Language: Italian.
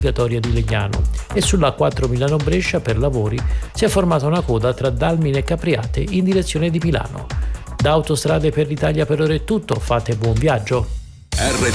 di Legnano e sulla A4 Milano-Brescia per lavori si è formata una coda tra Dalmine e Capriate in direzione di Milano. Da Autostrade per l'Italia per ora è tutto, fate buon viaggio.